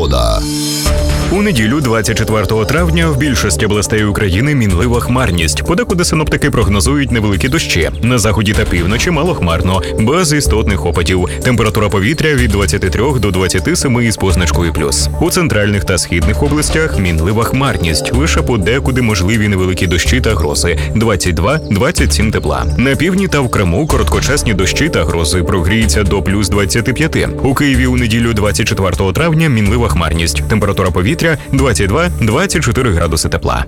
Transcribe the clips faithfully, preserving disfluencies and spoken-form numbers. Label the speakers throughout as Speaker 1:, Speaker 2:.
Speaker 1: Погода.
Speaker 2: У неділю, двадцять четвертого травня, в більшості областей України мінлива хмарність. Подекуди синоптики прогнозують невеликі дощі. На заході та півночі малохмарно, без істотних опадів. Температура повітря від двадцяти трьох до двадцяти семи із позначкою плюс. У центральних та східних областях мінлива хмарність. Лише подекуди можливі невеликі дощі та грози. двадцять два - двадцять сім тепла. На півдні та в Криму короткочасні дощі та грози. Прогріється до плюс двадцяти п'яти. У Києві у неділю, двадцять четвертого травня, мінлива хмарність. Температура повітря двадцять два - двадцять чотири градуси тепла.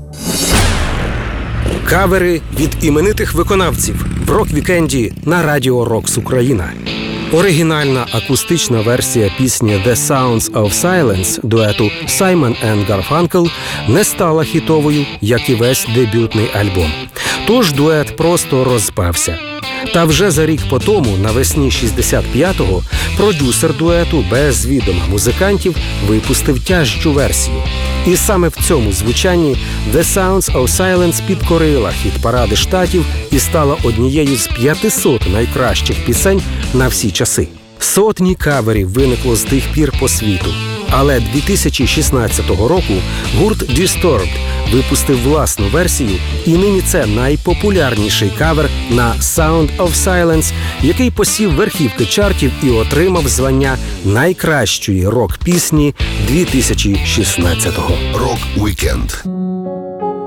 Speaker 3: Кавери від іменитих виконавців в рок-вікенді на Радіо Рокс Україна. Оригінальна акустична версія пісні «The Sounds of Silence» дуету Simon енд Garfunkel не стала хітовою, як і весь дебютний альбом. Тож дует просто розпався. Та вже за рік по тому, навесні шістдесят п'ятого, продюсер дуету без відома музикантів випустив тяжчу версію. І саме в цьому звучанні «The Sounds of Silence» підкорила хіт-паради Штатів і стала однією з п'ятисот найкращих пісень на всі часи. Сотні каверів виникло з тих пір по світу. Але дві тисячі шістнадцятого року гурт Disturbed випустив власну версію, і нині це найпопулярніший кавер на «Sound of Silence», який посів верхівки чартів і отримав звання найкращої рок-пісні дві тисячі шістнадцятого.
Speaker 1: Рок-вікенд.